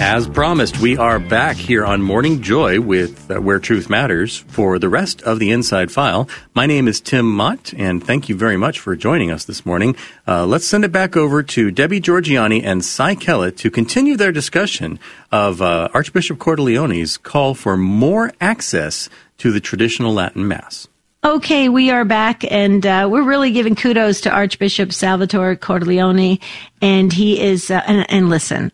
As promised, we are back here on Morning Joy with Where Truth Matters for the rest of the Inside File. My name is Tim Mott, and thank you very much for joining us this morning. Let's send it back over to Debbie Georgianni and Cy Kellett to continue their discussion of Archbishop Cordileone's call for more access to the traditional Latin Mass. Okay, we are back, and we're really giving kudos to Archbishop Salvatore Cordileone, and he is. And listen,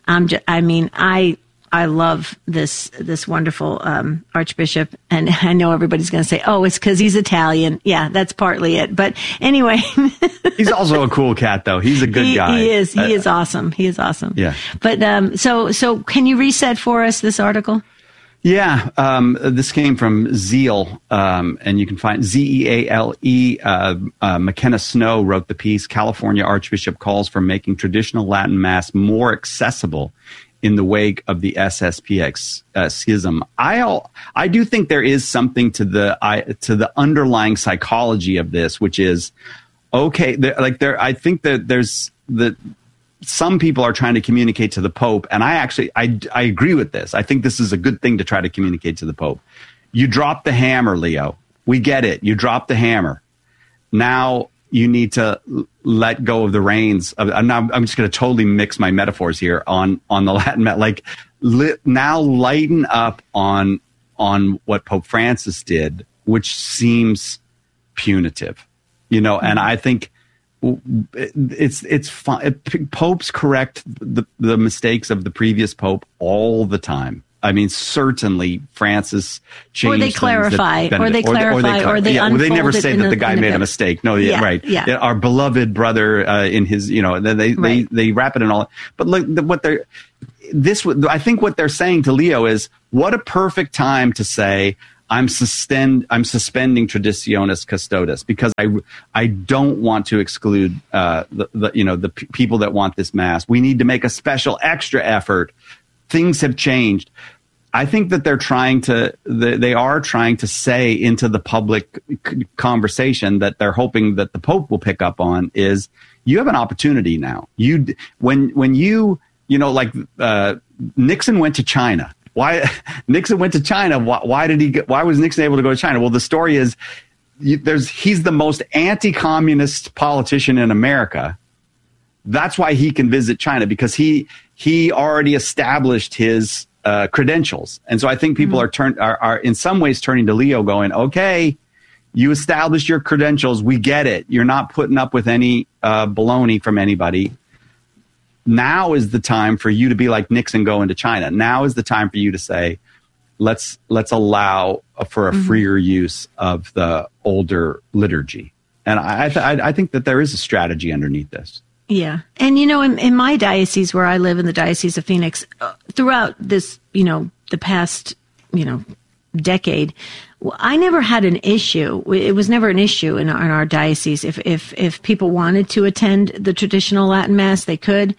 I love this wonderful Archbishop, and I know everybody's going to say, "Oh, it's because he's Italian." Yeah, that's partly it. But anyway, he's also a cool cat, though. He's a good guy. He is. He is awesome. He is awesome. Yeah. But so can you reset for us this article? Yeah, this came from Zeal, and you can find Zeale. McKenna Snow wrote the piece. California Archbishop calls for making traditional Latin Mass more accessible in the wake of the SSPX schism. I do think there is something to the underlying psychology of this, which is okay. I think that there's some people are trying to communicate to the Pope, and I agree with this. I think this is a good thing to try to communicate to the Pope. You dropped the hammer, Leo. We get it. You dropped the hammer. Now you need to let go of the reins. I'm just going to totally mix my metaphors here on the Latin. Now lighten up on what Pope Francis did, which seems punitive, and I think it's fine. Popes correct the mistakes of the previous pope all the time. I mean, certainly Francis changed. Or they clarify, or they unfold they never say that the guy made a mistake. No, right. Yeah. Our beloved brother in his, they wrap it in all. But look, I think what they're saying to Leo is, what a perfect time to say, I'm suspending Traditionis Custodes, because I don't want to exclude the people that want this Mass. We need to make a special extra effort. Things have changed. I think that they are trying to say into the public conversation that they're hoping that the Pope will pick up on is, you have an opportunity now. Nixon went to China. Why Nixon went to China? Why was Nixon able to go to China? Well, the story is he's the most anti-communist politician in America. That's why he can visit China, because he already established his credentials. And so I think people are in some ways turning to Leo, going, okay, you established your credentials. We get it. You're not putting up with any baloney from anybody. Now is the time for you to be like Nixon going to China. Now is the time for you to say, let's allow for a freer use of the older liturgy. And I think that there is a strategy underneath this. Yeah. And, in my diocese where I live, in the Diocese of Phoenix, throughout this, the past, decade, I never had an issue. It was never an issue in our diocese. If people wanted to attend the traditional Latin Mass, they could.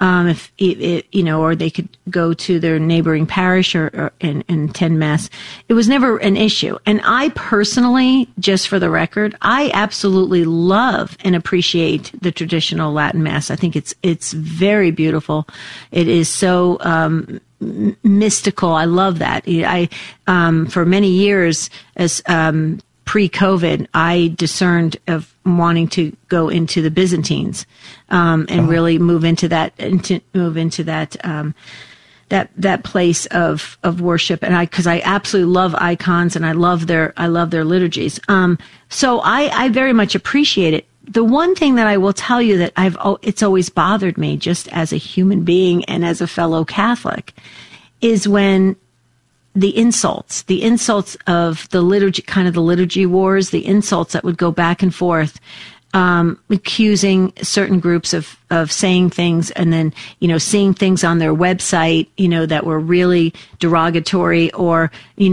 Or they could go to their neighboring parish and attend Mass. It was never an issue. And I personally, just for the record, I absolutely love and appreciate the traditional Latin Mass. I think it's very beautiful. It is so mystical. I love that. For many years, as pre-COVID, I discerned of wanting to go into the Byzantines and really move into that that place of worship. And because I absolutely love icons and I love their liturgies. So I very much appreciate it. The one thing that I will tell you that it's always bothered me, just as a human being and as a fellow Catholic, is when the insults of the liturgy, kind of the liturgy wars, the insults that would go back and forth, accusing certain groups of saying things, and then, seeing things on their website, that were really derogatory, or,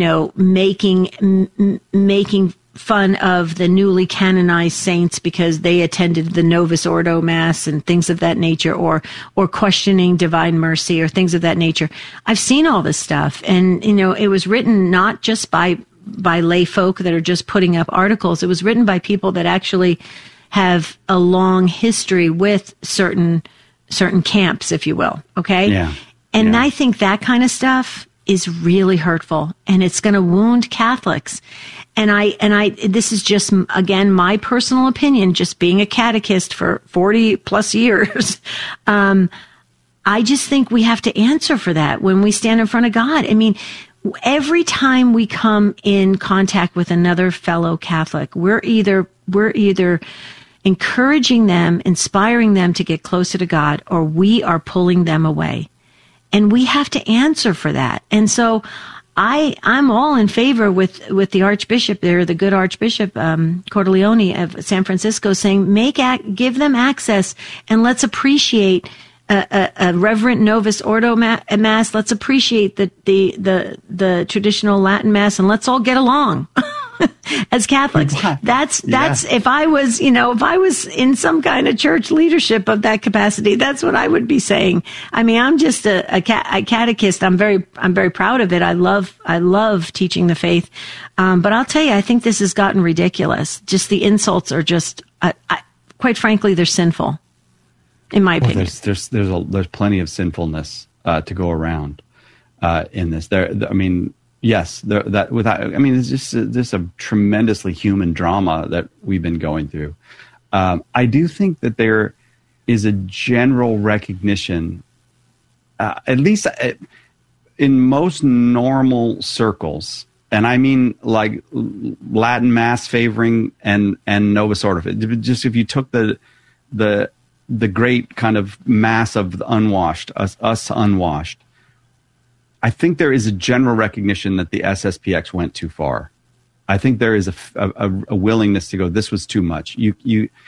making fun of the newly canonized saints because they attended the Novus Ordo Mass and things of that nature, or questioning divine mercy or things of that nature. I've seen all this stuff, and it was written not just by lay folk that are just putting up articles. It was written by people that actually have a long history with certain camps, if you will. Okay. Yeah. And Yeah. I think that kind of stuff is really hurtful, and it's going to wound Catholics. And this is just, again, my personal opinion, just being a catechist for 40 plus years. I just think we have to answer for that when we stand in front of God. I mean, every time we come in contact with another fellow Catholic, we're either encouraging them, inspiring them to get closer to God, or we are pulling them away. And we have to answer for that. And so I'm all in favor with the Archbishop there, the good Archbishop Cordileone of San Francisco, saying give them access, and let's appreciate a reverent Novus Ordo Mass. Let's appreciate the traditional Latin Mass, and let's all get along as Catholics. That's if I was in some kind of church leadership of that capacity, that's what I would be saying. I mean, I'm just a catechist. I'm very proud of it. I love teaching the faith. But I'll tell you, I think this has gotten ridiculous. Just the insults are just, quite frankly, they're sinful. In my opinion, there's plenty of sinfulness to go around in this. Yes, it's just a tremendously human drama that we've been going through. I do think that there is a general recognition, at least in most normal circles, and I mean like Latin Mass favoring and Novus Ordo. Just if you took the great kind of mass of the unwashed, us unwashed, I think there is a general recognition that the SSPX went too far. I think there is a willingness to go, this was too much. You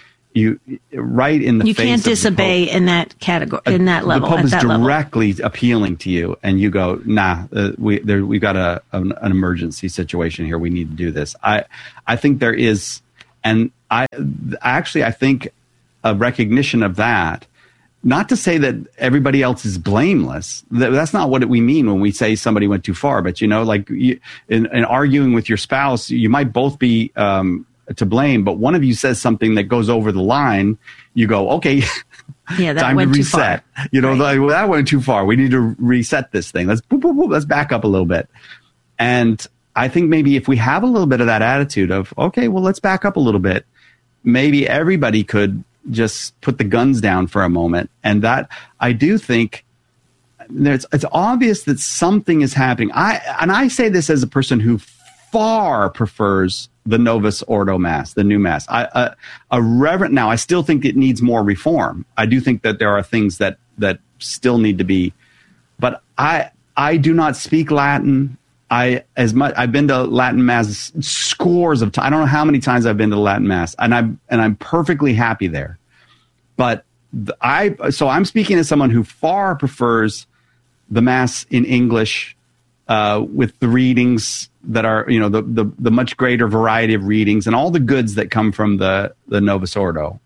right in the face. You can't disobey in that category, in that level. The Pope is directly level. appealing to you, and you go, nah, we've got an emergency situation here. We need to do this. I think there is, and I think a recognition of that. Not to say that everybody else is blameless. That's not what we mean when we say somebody went too far. But, like in arguing with your spouse, you might both be to blame. But one of you says something that goes over the line. You go, okay, yeah, that time went to reset. Too far. Right. That went too far. We need to reset this thing. Let's back up a little bit. And I think maybe if we have a little bit of that attitude of, okay, well, let's back up a little bit. Maybe everybody could just put the guns down for a moment. And that, I do think it's obvious that something is happening. I say this as a person who far prefers the Novus Ordo Mass, the new Mass. A reverent, now I still think it needs more reform. I do think that there are things that still need to be, but I do not speak Latin. I've been to Latin Mass scores of times. I don't know how many times I've been to Latin Mass, and I'm perfectly happy there. But so I'm speaking as someone who far prefers the Mass in English, with the readings that are, the much greater variety of readings and all the goods that come from the Novus Ordo.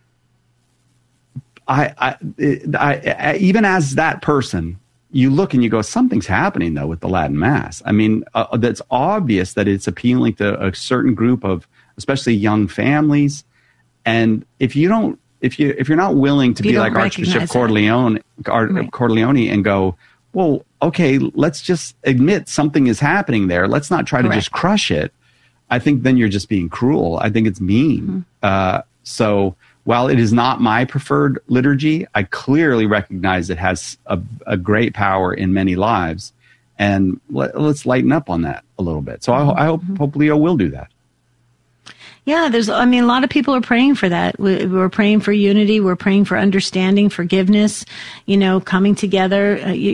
I even as that person, you look and you go, something's happening though with the Latin Mass. I mean, that's obvious that it's appealing to a certain group of, especially young families. And if you're not willing to be like Archbishop Cordileone and go, well, okay, let's just admit something is happening there. Let's not try to just crush it. I think then you're just being cruel. I think it's mean. Mm-hmm. So while it is not my preferred liturgy, I clearly recognize it has a great power in many lives. And let's lighten up on that a little bit. So I hope Leo will do that. Yeah, a lot of people are praying for that. We're praying for unity. We're praying for understanding, forgiveness, coming together,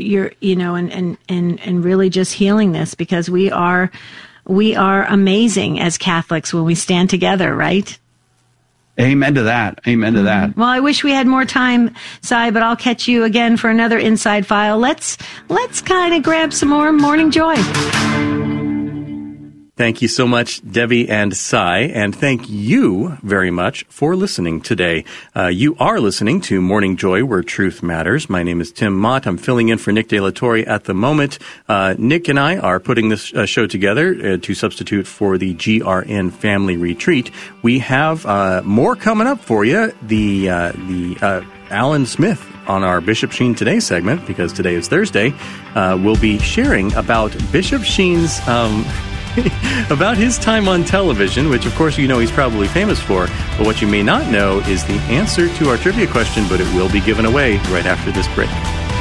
and really just healing this, because we are amazing as Catholics when we stand together, right? Amen to that. Amen to that. Well, I wish we had more time, Cy, but I'll catch you again for another Inside File. Let's kind of grab some more Morning Joy. Thank you so much, Debbie and Cy, and thank you very much for listening today. You are listening to Morning Joy, where truth matters. My name is Tim Mott. I'm filling in for Nick De La Torre at the moment. Nick and I are putting this show together to substitute for the GRN Family Retreat. We have more coming up for you. The Alan Smith on our Bishop Sheen Today segment, because today is Thursday, we'll be sharing about Bishop Sheen's about his time on television, which of course you know he's probably famous for, but what you may not know is the answer to our trivia question, but it will be given away right after this break.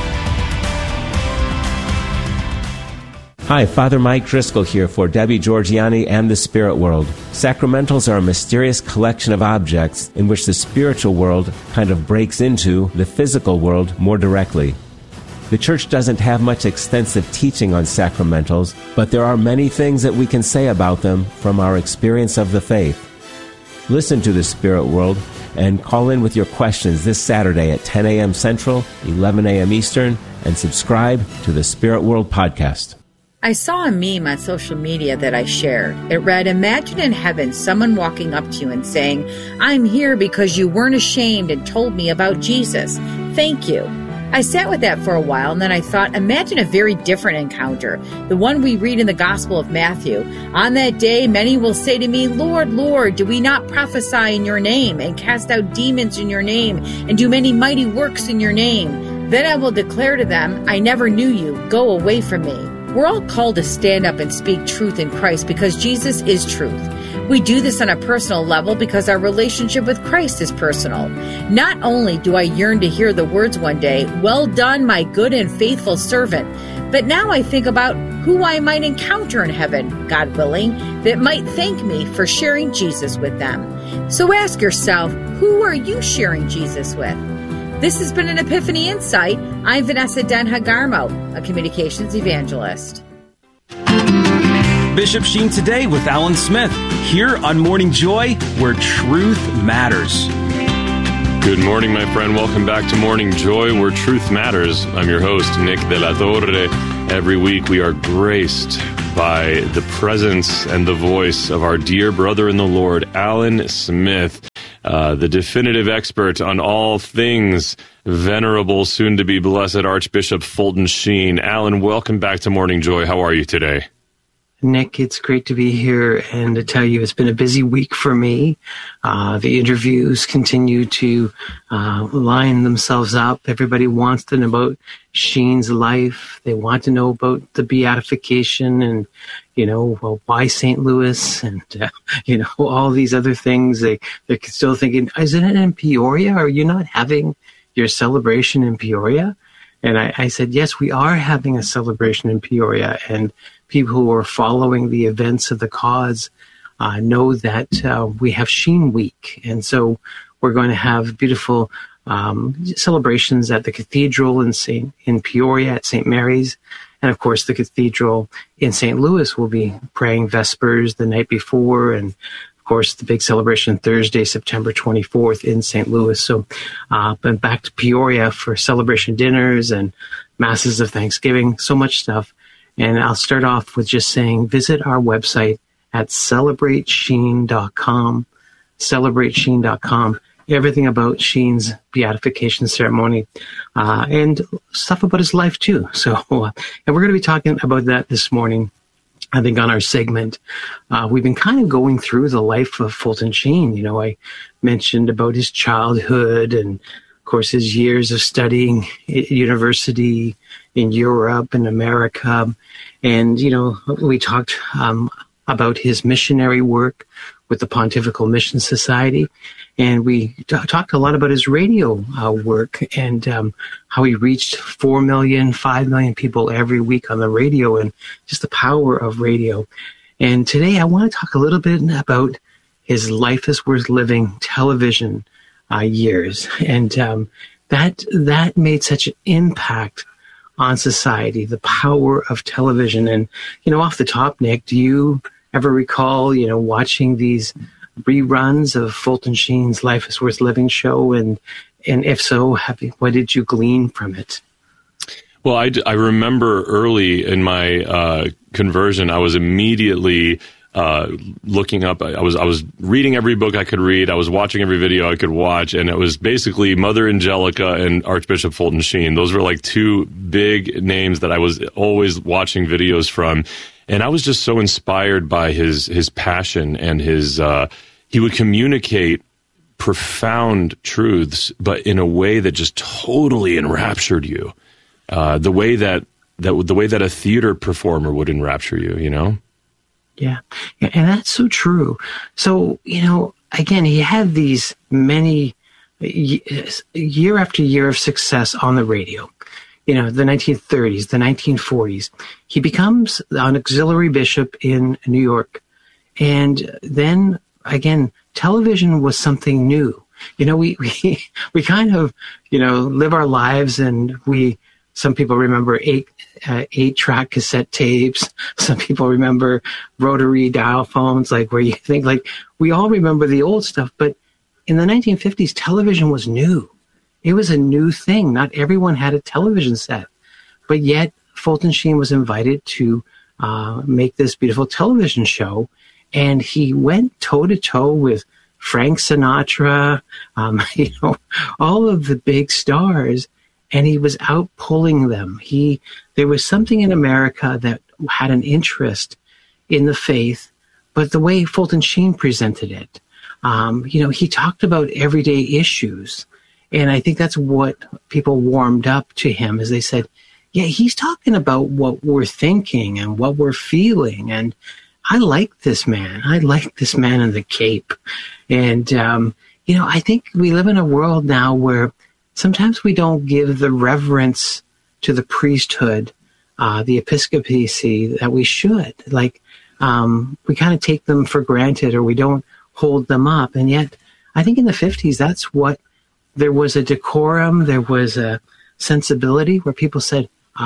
Hi, Father Mike Driscoll here for Debbie Georgiani and the Spirit World. Sacramentals are a mysterious collection of objects in which the spiritual world kind of breaks into the physical world more directly. The Church doesn't have much extensive teaching on sacramentals, but there are many things that we can say about them from our experience of the faith. Listen to the Spirit World and call in with your questions this Saturday at 10 a.m. Central, 11 a.m. Eastern, and subscribe to the Spirit World podcast. I saw a meme on social media that I shared. It read, "Imagine in heaven someone walking up to you and saying, 'I'm here because you weren't ashamed and told me about Jesus. Thank you.'" I sat with that for a while, and then I thought, imagine a very different encounter, the one we read in the Gospel of Matthew. "On that day, many will say to me, 'Lord, Lord, do we not prophesy in your name and cast out demons in your name and do many mighty works in your name?' Then I will declare to them, 'I never knew you. Go away from me.'" We're all called to stand up and speak truth in Christ because Jesus is truth. We do this on a personal level because our relationship with Christ is personal. Not only do I yearn to hear the words one day, "Well done, my good and faithful servant," but now I think about who I might encounter in heaven, God willing, that might thank me for sharing Jesus with them. So ask yourself, who are you sharing Jesus with? This has been an Epiphany Insight. I'm Vanessa Denha-Garmo, a communications evangelist. Bishop Sheen Today with Alan Smith, here on Morning Joy, where truth matters. Good morning, my friend. Welcome back to Morning Joy, where truth matters. I'm your host, Nick De La Torre. Every week we are graced by the presence and the voice of our dear brother in the Lord, Alan Smith, the definitive expert on all things venerable, soon-to-be blessed Archbishop Fulton Sheen. Alan, welcome back to Morning Joy. How are you today? Nick, it's great to be here and to tell you it's been a busy week for me. The interviews continue to line themselves up. Everybody wants to know about Sheen's life. They want to know about the beatification and, why St. Louis and, all these other things. They're still thinking, isn't it in Peoria? Are you not having your celebration in Peoria? And I said, yes, we are having a celebration in Peoria. And people who are following the events of the cause know that we have Sheen Week. And so we're going to have beautiful celebrations at the cathedral in Peoria at St. Mary's. And of course, the cathedral in St. Louis will be praying Vespers the night before. And of course, the big celebration Thursday, September 24th in St. Louis. So, but back to Peoria for celebration dinners and masses of Thanksgiving, so much stuff. And I'll start off with just saying, visit our website at celebratesheen.com, celebratesheen.com. Everything about Sheen's beatification ceremony, and stuff about his life too. So, and we're going to be talking about that this morning. I think on our segment, we've been kind of going through the life of Fulton Sheen. I mentioned about his childhood and, of course, his years of studying at university in Europe and America. And, we talked about his missionary work with the Pontifical Mission Society. And we talked a lot about his radio work and how he reached 4 million, 5 million people every week on the radio and just the power of radio. And today I want to talk a little bit about his Life is Worth Living television years. And that made such an impact on society, the power of television. And, off the top, Nick, do you ever recall, watching these reruns of Fulton Sheen's Life is Worth Living show? And if so, what did you glean from it? Well, I remember early in my conversion, I was immediately looking up. I was reading every book I could read. I was watching every video I could watch, and it was basically Mother Angelica and Archbishop Fulton Sheen. Those were like two big names that I was always watching videos from. And I was just so inspired by his passion and his he would communicate profound truths, but in a way that just totally enraptured you. The way that a theater performer would enrapture you, you know? Yeah. And that's so true. So, you know, again, he had these many year after year of success on the radio. You know, the 1930s, the 1940s. He becomes an auxiliary bishop in New York. And then, again, television was something new. You know, we kind of, you know, live our lives, and some people remember eight-track cassette tapes. Some people remember rotary dial phones, like where you think, like, we all remember the old stuff. But in the 1950s, television was new. It was a new thing. Not everyone had a television set. But yet, Fulton Sheen was invited to make this beautiful television show. And he went toe-to-toe with Frank Sinatra, you know, all of the big stars. And he was out pulling them. There was something in America that had an interest in the faith, but the way Fulton Sheen presented it, you know, he talked about everyday issues. And I think that's what people warmed up to him, as they said, yeah, he's talking about what we're thinking and what we're feeling. And I like this man. I like this man in the cape. And, you know, I think we live in a world now where sometimes we don't give the reverence to the priesthood, the episcopacy, that we should. Like, we kind of take them for granted, or we don't hold them up. And yet, I think in the 50s, there was a decorum, there was a sensibility where people said,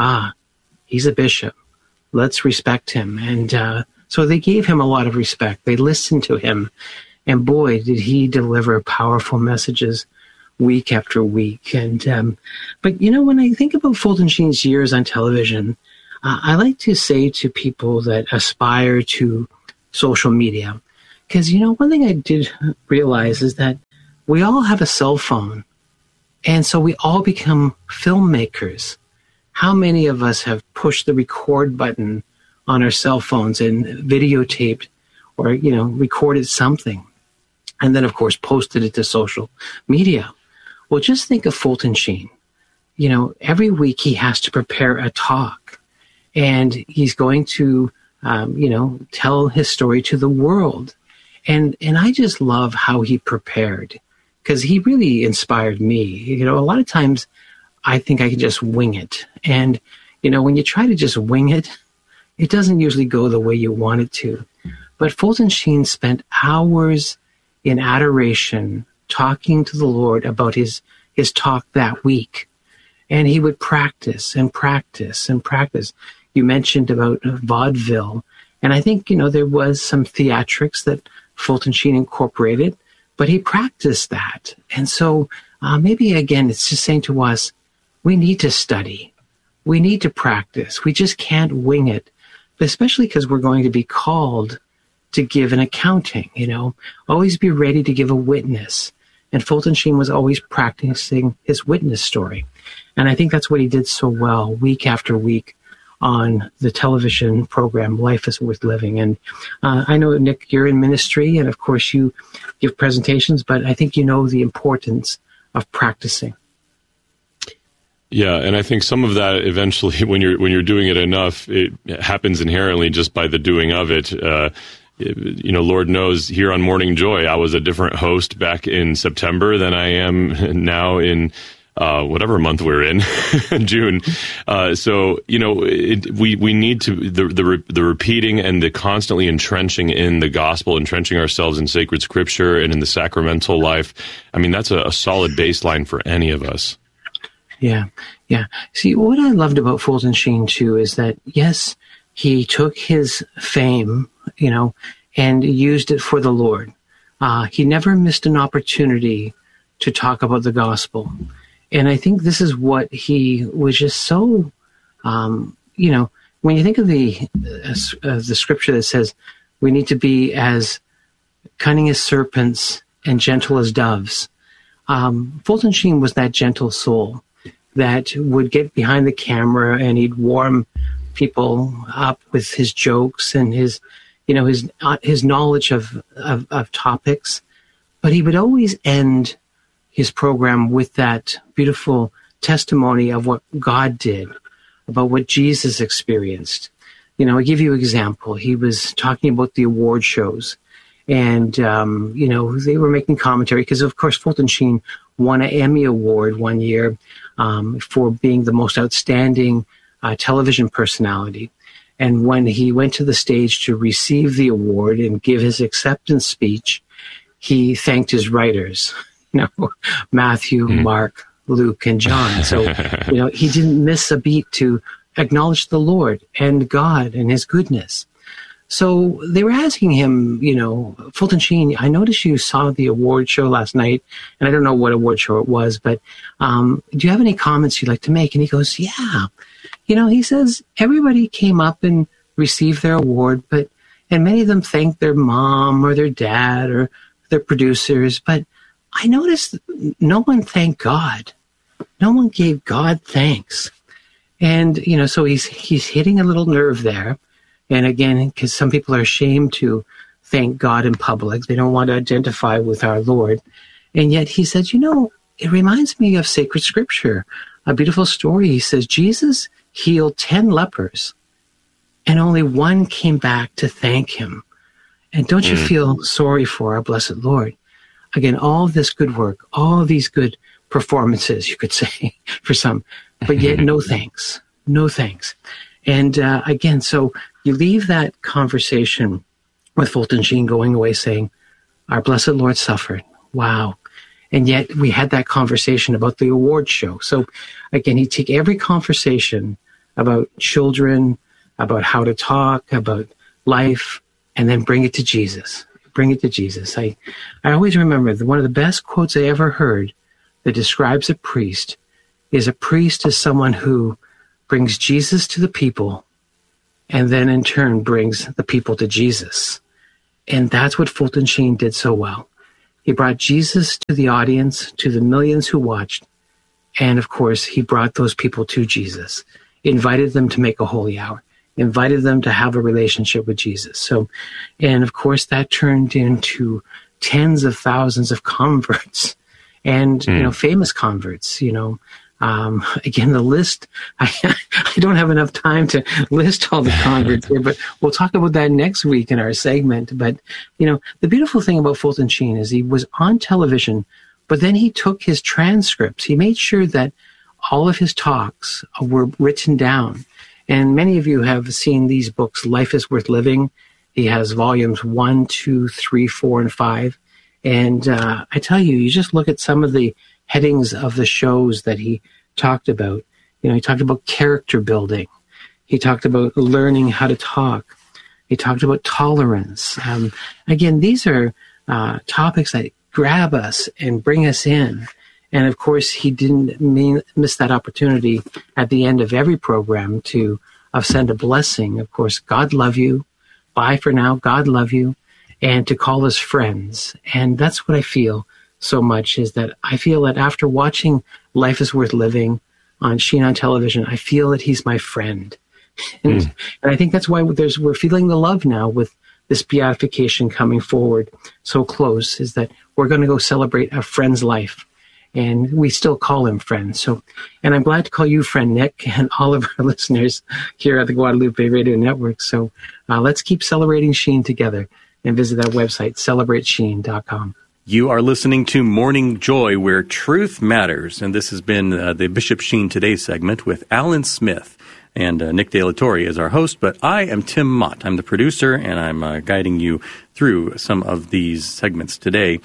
he's a bishop. Let's respect him. And so they gave him a lot of respect. They listened to him. And boy, did he deliver powerful messages week after week. And but, you know, when I think about Fulton Sheen's years on television, I like to say to people that aspire to social media, because, you know, one thing I did realize is that we all have a cell phone, and so we all become filmmakers. How many of us have pushed the record button on our cell phones and videotaped or, you know, recorded something, and then, of course, posted it to social media? Well, just think of Fulton Sheen. You know, every week he has to prepare a talk, and he's going to, you know, tell his story to the world. And I just love how he prepared, because he really inspired me. You know, a lot of times I think I can just wing it. And, you know, when you try to just wing it, it doesn't usually go the way you want it to. But Fulton Sheen spent hours in adoration talking to the Lord about his talk that week. And he would practice and practice and practice. You mentioned about vaudeville. And I think, you know, there was some theatrics that Fulton Sheen incorporated, but he practiced that. And so maybe, again, it's just saying to us, we need to study. We need to practice. We just can't wing it, but especially because we're going to be called to give an accounting, you know. Always be ready to give a witness. And Fulton Sheen was always practicing his witness story. And I think that's what he did so well week after week on the television program, Life is Worth Living. And I know, Nick, you're in ministry, and of course you give presentations, but I think you know the importance of practicing. Yeah, and I think some of that eventually, when you're doing it enough, it happens inherently just by the doing of it. You know, Lord knows, here on Morning Joy, I was a different host back in September than I am now in whatever month we're in, June. So, you know, we need to, the repeating and the constantly entrenching in the gospel, entrenching ourselves in sacred scripture and in the sacramental life. I mean, that's a solid baseline for any of us. Yeah, yeah. See, what I loved about Fulton Sheen, too, is that, yes, he took his fame, you know, and used it for the Lord. He never missed an opportunity to talk about the gospel. And I think this is what he was just so, you know, when you think of the scripture that says we need to be as cunning as serpents and gentle as doves, Fulton Sheen was that gentle soul that would get behind the camera, and he'd warm people up with his jokes and his, you know, his knowledge of topics. But he would always end his program with that beautiful testimony of what God did, about what Jesus experienced. You know, I'll give you an example. He was talking about the award shows. And, you know, they were making commentary because, of course, Fulton Sheen won an Emmy Award one year for being the most outstanding television personality. And when he went to the stage to receive the award and give his acceptance speech, he thanked his writers, you know, Matthew, Mark, Luke, and John. So, you know, he didn't miss a beat to acknowledge the Lord and God and his goodness. So they were asking him, you know, Fulton Sheen, I noticed you saw the award show last night, and I don't know what award show it was, but do you have any comments you'd like to make? And he goes, yeah. You know, he says, everybody came up and received their award, and many of them thanked their mom or their dad or their producers, but I noticed no one thanked God. No one gave God thanks. And, you know, so he's hitting a little nerve there. And again, because some people are ashamed to thank God in public. They don't want to identify with our Lord. And yet he says, you know, it reminds me of sacred scripture, a beautiful story. He says, Jesus healed 10 lepers and only one came back to thank him. And don't you feel sorry for our blessed Lord? Again, all this good work, all these good performances, you could say, for some, but yet no thanks, no thanks. And again, so you leave that conversation with Fulton Sheen going away saying, our blessed Lord suffered. Wow. And yet we had that conversation about the award show. So again, he'd take every conversation about children, about how to talk, about life, and then bring it to Jesus. Bring it to Jesus. I always remember that one of the best quotes I ever heard that describes a priest is someone who brings Jesus to the people and then in turn brings the people to Jesus. And that's what Fulton Sheen did so well. He brought Jesus to the audience, to the millions who watched. And of course, he brought those people to Jesus, invited them to make a holy hour, invited them to have a relationship with Jesus. So, and of course, that turned into tens of thousands of converts and, you know, famous converts, you know. Again, the list, I don't have enough time to list all the converts here, but we'll talk about that next week in our segment. But, you know, the beautiful thing about Fulton Sheen is he was on television, but then he took his transcripts. He made sure that all of his talks were written down. And many of you have seen these books, Life is Worth Living. He has volumes 1, 2, 3, 4, and 5. And I tell you, you just look at some of the headings of the shows that he talked about. You know, he talked about character building. He talked about learning how to talk. He talked about tolerance. Again, these are topics that grab us and bring us in. And of course, he didn't miss that opportunity at the end of every program to send a blessing. Of course, God love you. Bye for now. God love you. And to call us friends. And that's what I feel so much, is that I feel that after watching Life is Worth Living on Sheen on television, I feel that he's my friend. And I think that's why we're feeling the love now with this beatification coming forward so close, is that we're going to go celebrate a friend's life. And we still call him friend. So, and I'm glad to call you friend, Nick, and all of our listeners here at the Guadalupe Radio Network. So let's keep celebrating Sheen together, and visit that website, celebratesheen.com. You are listening to Morning Joy, where truth matters. And this has been the Bishop Sheen Today segment with Alan Smith. And Nick De La Torre is our host, but I am Tim Mott. I'm the producer, and I'm guiding you through some of these segments today.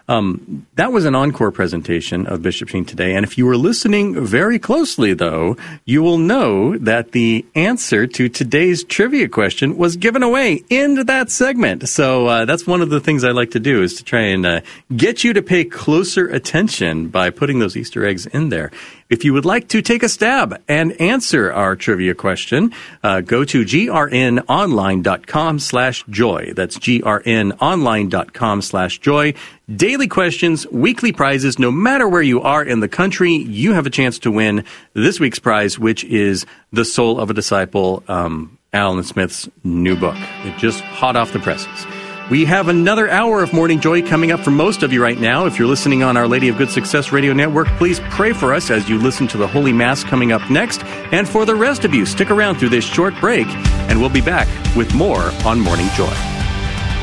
That was an encore presentation of Bishop Sheen Today. And if you were listening very closely, though, you will know that the answer to today's trivia question was given away in that segment. So that's one of the things I like to do, is to try and get you to pay closer attention by putting those Easter eggs in there. If you would like to take a stab and answer our trivia question, go to grnonline.com/joy. That's grnonline.com/joy. Daily questions, weekly prizes. No matter where you are in the country, you have a chance to win this week's prize, which is The Soul of a Disciple, Alan Smith's new book. It's just hot off the presses. We have another hour of Morning Joy coming up for most of you right now. If you're listening on Our Lady of Good Success Radio Network, please pray for us as you listen to the Holy Mass coming up next. And for the rest of you, stick around through this short break, and we'll be back with more on Morning Joy.